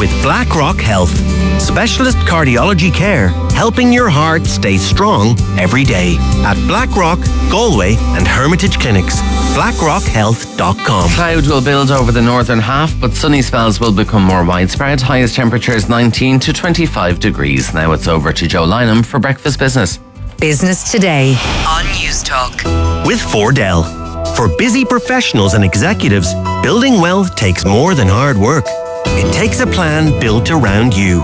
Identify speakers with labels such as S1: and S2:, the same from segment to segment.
S1: with BlackRock Health. Specialist cardiology care, helping your heart stay strong every day. At BlackRock, Galway and Hermitage Clinics. BlackRockHealth.com.
S2: Cloud will build over the northern half, but sunny spells will become more widespread. Highest temperatures 19 to 25 degrees. Now it's over to Joe Lynham for Breakfast Business.
S3: Business Today on News Talk.
S1: With Fordell. For busy professionals and executives, building wealth takes more than hard work. It takes a plan built around you.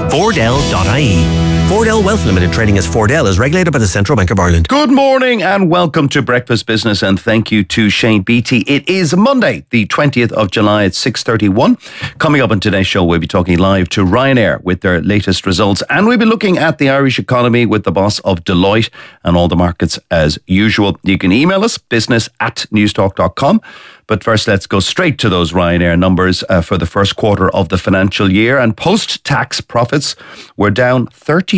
S1: Fordell.ie. Fordell Wealth Limited, trading as Fordell, is regulated by the Central Bank of Ireland.
S4: Good morning and welcome to Breakfast Business, and thank you to Shane Beatty. It is Monday, the 20th of July at 6:31. Coming up on today's show, we'll be talking live to Ryanair with their latest results, and we'll be looking at the Irish economy with the boss of Deloitte and all the markets as usual. You can email us, business@newstalk.com. But first, let's go straight to those Ryanair numbers for the first quarter of the financial year. And post-tax profits were down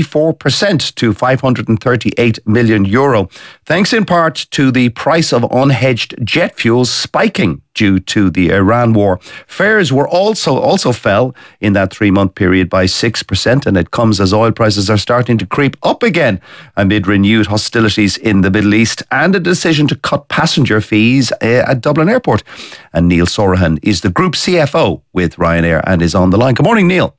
S4: 34% to €538 million, thanks in part to the price of unhedged jet fuel spiking due to the Iran war. Fares were also fell in that 3-month period by 6%, and it comes as oil prices are starting to creep up again amid renewed hostilities in the Middle East and a decision to cut passenger fees at Dublin Airport. And Neil Sorahan is the Group CFO with Ryanair and is on the line. Good morning, Neil.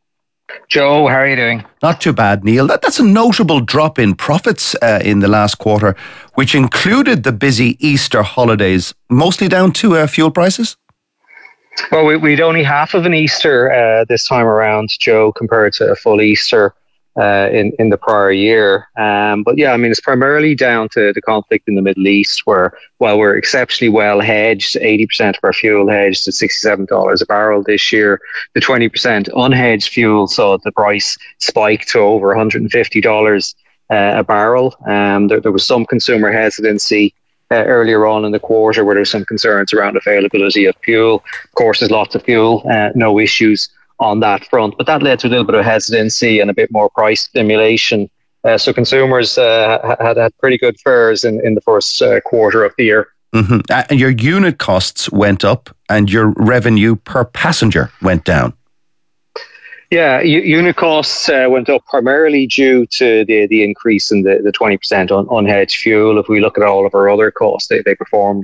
S5: Joe, how are you doing?
S4: Not too bad, Neil. That's a notable drop in profits in the last quarter, which included the busy Easter holidays, mostly down to fuel prices?
S5: Well, we'd only half of an Easter this time around, Joe, compared to a full Easter in the prior year. But yeah, I mean, it's primarily down to the conflict in the Middle East, where while we're exceptionally well hedged, 80% of our fuel hedged at $67 a barrel this year, the 20% unhedged fuel saw the price spike to over $150 a barrel. There was some consumer hesitancy earlier on in the quarter where there was some concerns around availability of fuel. Of course, there's lots of fuel, no issues on that front, but that led to a little bit of hesitancy and a bit more price stimulation. So consumers had pretty good fares in the first quarter of the year.
S4: Mm-hmm. And your unit costs went up and your revenue per passenger went down.
S5: Yeah, unit costs went up primarily due to the increase in the 20% unhedged fuel. If we look at all of our other costs, they performed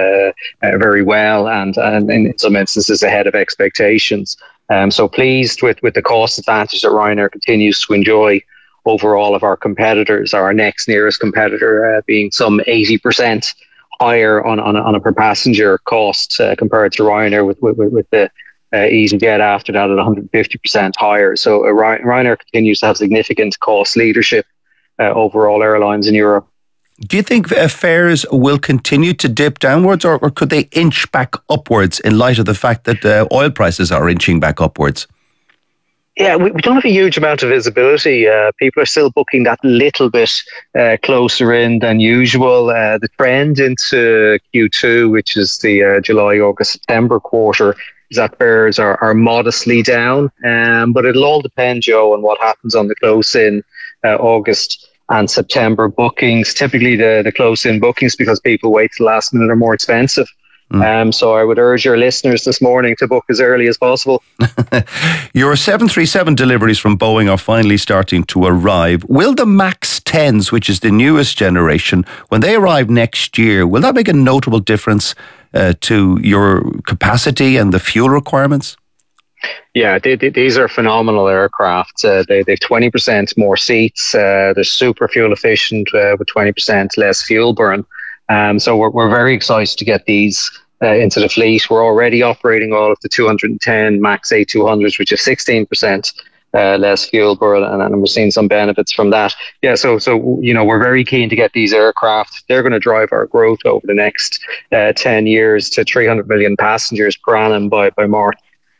S5: very well and in some instances ahead of expectations. So pleased with the cost advantage that Ryanair continues to enjoy over all of our competitors. Our next nearest competitor being some 80% higher on a per passenger cost compared to Ryanair, with the EasyJet after that at 150% higher. So Ryanair continues to have significant cost leadership over all airlines in Europe.
S4: Do you think fares will continue to dip downwards, or could they inch back upwards in light of the fact that oil prices are inching back upwards?
S5: Yeah, we don't have a huge amount of visibility. People are still booking that little bit closer in than usual. The trend into Q2, which is the July, August, September quarter, is that fares are modestly down. But it'll all depend, Joe, on what happens on the close-in August and September bookings. Typically the close-in bookings, because people wait till the last minute, are more expensive. So I would urge your listeners this morning to book as early as possible.
S4: Your 737 deliveries from Boeing are finally starting to arrive. Will the MAX 10s, which is the newest generation, when they arrive next year, will that make a notable difference to your capacity and the fuel requirements?
S5: Yeah, these are phenomenal aircraft. They've 20% more seats. They're super fuel efficient with 20% less fuel burn. So we're very excited to get these into the fleet. We're already operating all of the 210 MAX 8200s, which is 16% less fuel burn, and we're seeing some benefits from that. Yeah, so we're very keen to get these aircraft. They're going to drive our growth over the next 10 years to 300 million passengers per annum by March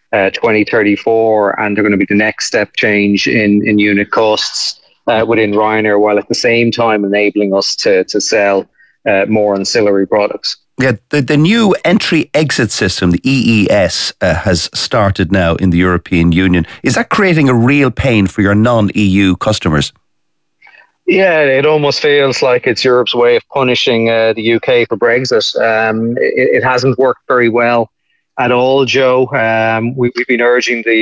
S5: 2034, and they're going to be the next step change in unit costs within Ryanair, while at the same time enabling us to sell more ancillary products.
S4: Yeah, the new entry-exit system, the EES, has started now in the European Union. Is that creating a real pain for your non-EU customers?
S5: Yeah, it almost feels like it's Europe's way of punishing the UK for Brexit. It hasn't worked very well at all, Joe. We've been urging the